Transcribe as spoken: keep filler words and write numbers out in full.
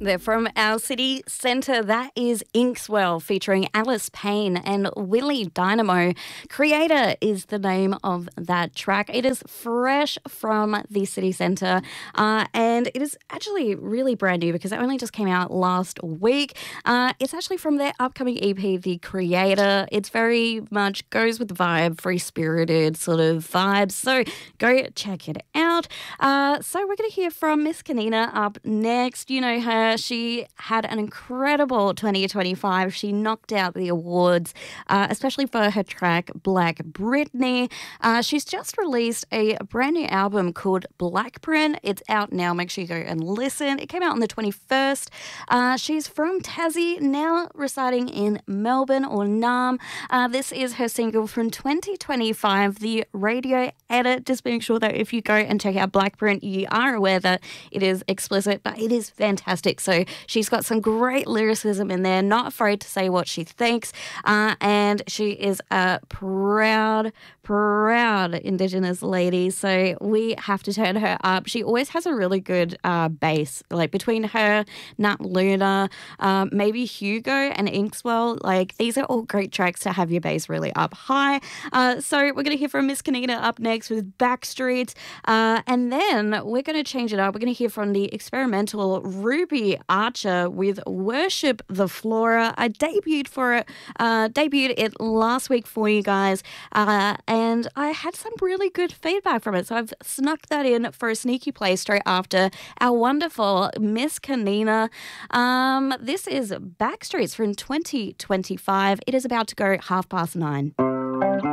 They're from our city centre. That is Inkswell featuring Alice Payne and Willie Dynamo. Creator is the name of that track. It is fresh from the city centre uh, and it is actually really brand new because it only just came out last week. Uh, it's actually from their upcoming E P, The Creator. It's very much goes with the vibe, free-spirited sort of vibes. So go check it out. Uh, so we're going to hear from Miss Kanina up next. You know her. She had an incredible twenty twenty-five. She knocked out the awards, uh, especially for her track Black Britney. Uh, she's just released a brand new album called Blackprint. It's out now. Make sure you go and listen. It came out on the twenty-first. Uh, she's from Tassie, now residing in Melbourne or Naarm. Uh, this is her single from twenty twenty-five, the radio edit. Just make sure that if you go and check out Blackprint, you are aware that it is explicit, but it is fantastic. So she's got some great lyricism in there, not afraid to say what she thinks. Uh, and she is a proud, proud Indigenous lady. So we have to turn her up. She always has a really good uh, bass, like between her, Nat Luna, uh, maybe Hugo and Inkswell. Like these are all great tracks to have your bass really up high. Uh, so we're going to hear from Miss Kanina up next with Backstreet. Uh, and then we're going to change it up. We're going to hear from the experimental Ruby Archer with Worship the Flora. I debuted for it, uh, debuted it last week for you guys, uh, and I had some really good feedback from it. So I've snuck that in for a sneaky play straight after our wonderful Miss Kanina. Um, this is Backstreet's from twenty twenty-five. It is about to go half past nine.